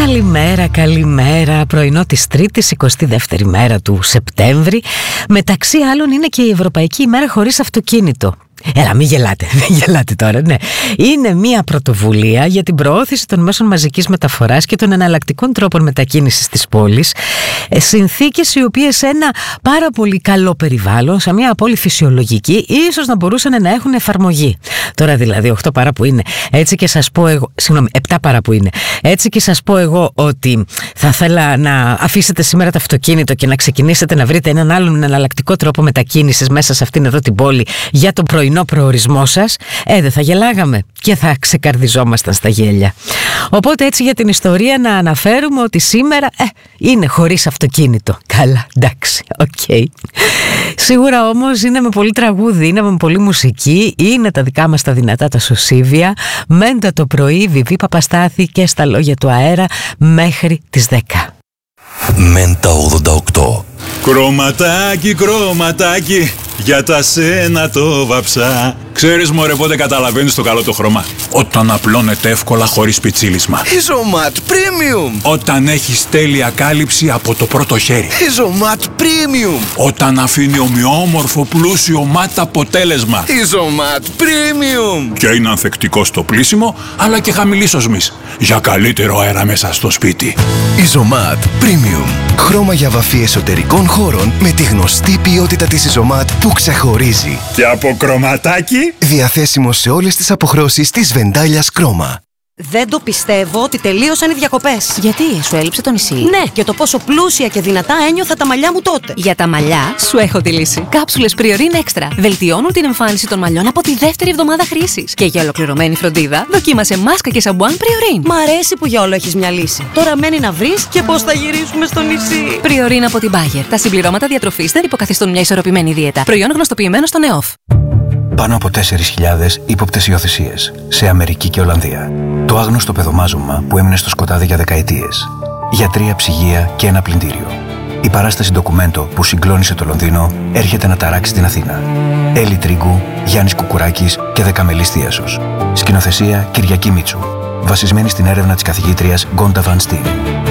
Καλημέρα, καλημέρα. Πρωινό της Τρίτης, 22η μέρα του Σεπτέμβρη. Μεταξύ άλλων είναι και η Ευρωπαϊκή ημέρα χωρίς αυτοκίνητο. Έλα, μην γελάτε τώρα, ναι. Είναι μια πρωτοβουλία για την προώθηση των μέσων μαζικής μεταφοράς και των εναλλακτικών τρόπων μετακίνησης της πόλης. Συνθήκες οι οποίες σε ένα πάρα πολύ καλό περιβάλλον, σε μια πόλη φυσιολογική, ίσως να μπορούσαν να έχουν εφαρμογή. Τώρα δηλαδή 8 παρά που είναι, έτσι και σας πω εγώ, 7 παρά που είναι, έτσι και σας πω εγώ ότι θα ήθελα να αφήσετε σήμερα το αυτοκίνητο και να ξεκινήσετε να βρείτε έναν άλλον εναλλακτικό τρόπο μετακίνησης μέσα σε αυτήν εδώ την πόλη για τον πρωινό προορισμό σας, δεν θα γελάγαμε και θα ξεκαρδιζόμασταν στα γέλια. Οπότε έτσι για την ιστορία να αναφέρουμε ότι σήμερα είναι χωρίς αυτοκίνητο. Καλά, εντάξει, οκ. Σίγουρα όμως είναι με πολύ τραγούδι, είναι με πολύ μουσική, είναι τα δικά μας τα δυνατά τα σωσίβια. Μέντα το πρωί, Βιβί Παπαστάθη και στα λόγια του αέρα μέχρι τις 10. Μέντα 88. Κρωματάκι, κρωματάκι, για τα σένα το βαψά. Ξέρεις μωρέ πότε καταλαβαίνεις το καλό το χρώμα? Όταν απλώνεται εύκολα χωρίς πιτσίλισμα. Ιζωμάτ Premium. Όταν έχεις τέλεια κάλυψη από το πρώτο χέρι. Ιζωμάτ Premium. Όταν αφήνει ομοιόμορφο πλούσιο μάτ αποτέλεσμα. Ιζωμάτ Premium. Και είναι ανθεκτικό στο πλύσιμο, αλλά και χαμηλής οσμής, για καλύτερο αέρα μέσα στο σπίτι. Ιζωμάτ Premium. Χρώμα για βαφή εσωτερικών χώρων με τη γνωστή ποιότητα της Ιζωμάτ που ξεχωρίζει. Και από κρωματάκι. Διαθέσιμο σε όλες τις αποχρώσεις της Βεντάλιας Κρόμα. Δεν το πιστεύω ότι τελείωσαν οι διακοπές. Γιατί, σου έλειψε το νησί? Ναι, και το πόσο πλούσια και δυνατά ένιωθα τα μαλλιά μου τότε. Για τα μαλλιά, σου έχω τη λύση. Κάψουλες Priorin Extra βελτιώνουν την εμφάνιση των μαλλιών από τη δεύτερη εβδομάδα χρήσης. Και για ολοκληρωμένη φροντίδα, δοκίμασε μάσκα και σαμπουάν Priorin. Μ' αρέσει που για όλο έχεις μια λύση. Τώρα μένει να βρεις και πώς θα γυρίσουμε στο νησί. Priorin από την Bayer. Τα συμπληρώματα διατροφής δεν υποκαθιστούν μια ισορροπημένη δίαιτα. Προϊόν γνωστοποιημένο στον ΕΟΦ. Πάνω από 4.000 ύποπτες υιοθεσίες σε Αμερική και Ολλανδία. Το άγνωστο παιδομάζωμα που έμεινε στο σκοτάδι για δεκαετίες. Γιατρία, ψυγεία και ένα πλυντήριο. Η παράσταση ντοκουμέντο που συγκλώνησε το Λονδίνο έρχεται να ταράξει την Αθήνα. Έλλη Τρίγκου, Γιάννης Κουκουράκης και Δεκαμελής Θίασος. Σκηνοθεσία Κυριακή Μίτσου. Βασισμένη στην έρευνα της καθηγήτριας Γκόντα Βαν Στιν.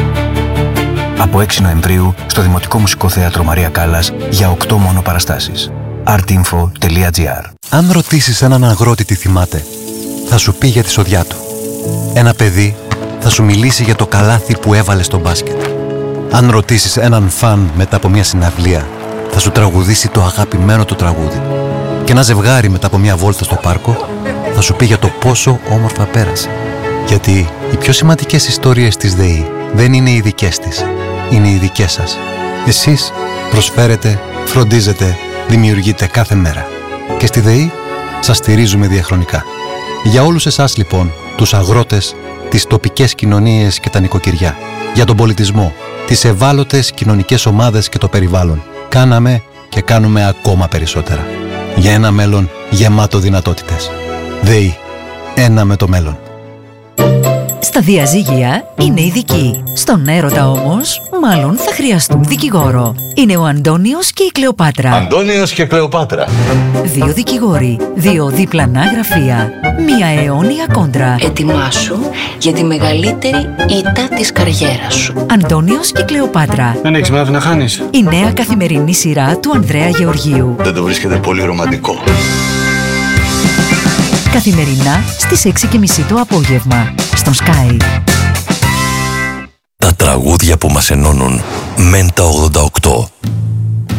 Από 6 Νοεμβρίου στο Δημοτικό Μουσικό Θέατρο Μαρία Κάλλας για 8 μόνο παραστάσεις. artinfo.gr. Αν ρωτήσεις έναν αγρότη τι θυμάται, θα σου πει για τη σοδιά του. Ένα παιδί θα σου μιλήσει για το καλάθι που έβαλε στο μπάσκετ. Αν ρωτήσεις έναν φαν μετά από μια συναυλία, θα σου τραγουδήσει το αγαπημένο του τραγούδι. Και ένα ζευγάρι μετά από μια βόλτα στο πάρκο, θα σου πει για το πόσο όμορφα πέρασε. Γιατί οι πιο σημαντικές ιστορίες της ΔΕΗ δεν είναι οι δικές της, είναι οι δικές σας. Εσείς προσφέρετε, φροντίζετε, δημιουργείτε κάθε μέρα. Και στη ΔΕΗ σας στηρίζουμε διαχρονικά. Για όλους εσάς λοιπόν, τους αγρότες, τις τοπικές κοινωνίες και τα νοικοκυριά, για τον πολιτισμό, τις ευάλωτες κοινωνικές ομάδες και το περιβάλλον, κάναμε και κάνουμε ακόμα περισσότερα. Για ένα μέλλον γεμάτο δυνατότητες. ΔΕΗ. Ένα με το μέλλον. Στα διαζύγια είναι ειδικοί. Στον έρωτα όμως, μάλλον θα χρειαστούν δικηγόρο. Είναι ο Αντώνιος και η Κλεοπάτρα. Αντώνιος και Κλεοπάτρα. 2 δικηγόροι, 2 διπλανά γραφεία, 1 αιώνια κόντρα. Ετοιμάσου για τη μεγαλύτερη ήττα της καριέρας σου. Αντώνιος και Κλεοπάτρα. Δεν έχεις μάθει να χάνεις. Η νέα καθημερινή σειρά του Ανδρέα Γεωργίου. Δεν το βρίσκεται πολύ ρομαντικό? Καθημερινά στις 6:30 το απόγευμα, στον Sky. Τα τραγούδια που μας ενώνουν. Μέντα 88.